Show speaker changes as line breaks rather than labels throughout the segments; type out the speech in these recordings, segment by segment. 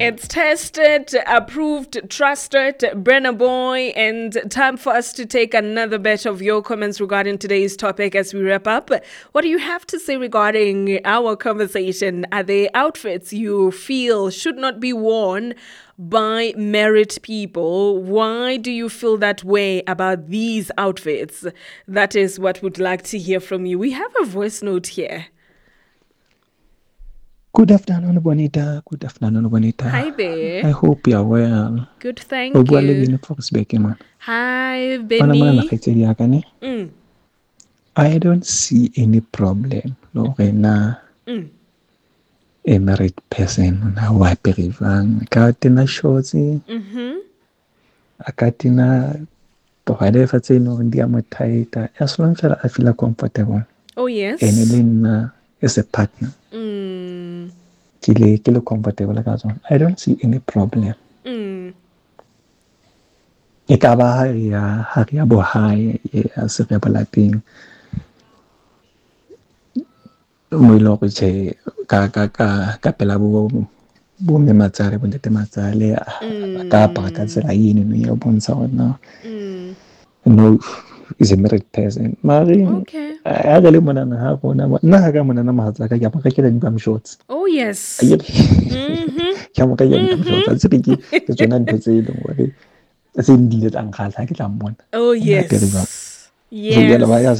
It's tested, approved, trusted, Brenner Boy, and time for us to take another batch of your comments regarding today's topic as we wrap up. What do you have to say regarding our conversation? Are there outfits you feel should not be worn by married people? Why do you feel that way about these outfits? That is what we'd like to hear from you. We have a voice note here.
Good afternoon, Bonita. Good afternoon, Bonita.
Hi there.
I hope you're well.
Good, thank you.
Man.
Hi, Benny.
I don't see any problem. Lorena, a married person, na waperivang. Katina shorts, akatina whatever say no ndia mo tight. As long as I feel comfortable.
Oh yes.
And then as a partner. Kilo comfortable like that. I don't see any problem. Ikaba ya haria bohai ya serebalating mo ilo ko che ka pela bo me matsare bo tete matsale ka pa ka tsela yini no ya bontsha ona no is a married person mari
Okay.
I ga le mona na ha bona na ga mona na mahatsa ka mo ka kela di bam shorts.
Oh yes.
Ya mo ka ya di bam shorts a tsiki ke tsona ntho tse ile gore tse ndile tsa nkgatla ke tla mmona.
Oh yes.
Yes.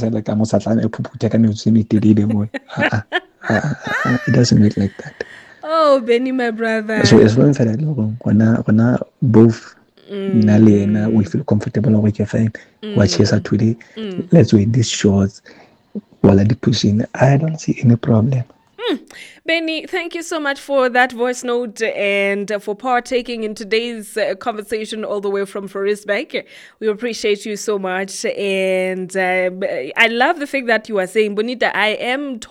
It doesn't work like that.
Oh, Benny, my brother.
So as long as I know, both Nali we feel comfortable with your friend. Watch us today. Let's wear these shorts while I pushing. I don't see any problem.
Benny, thank you so much for that voice note and for partaking in today's conversation all the way from Forestsburg. We appreciate you so much. And I love the fact that you are saying, Bonita, I am